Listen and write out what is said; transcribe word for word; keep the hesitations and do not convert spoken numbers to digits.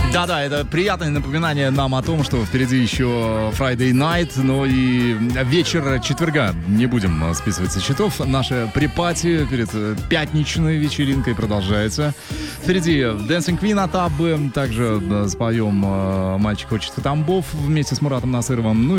Да-да, это приятное напоминание нам о том, что впереди еще Friday Night, но и вечер четверга. Не будем списывать со счетов. Наша припати перед пятничной вечеринкой продолжается. Впереди Dancing Queen от Аббы. Также споем «Мальчик хочет в Тамбов» вместе с Муратом Насыровым. Ну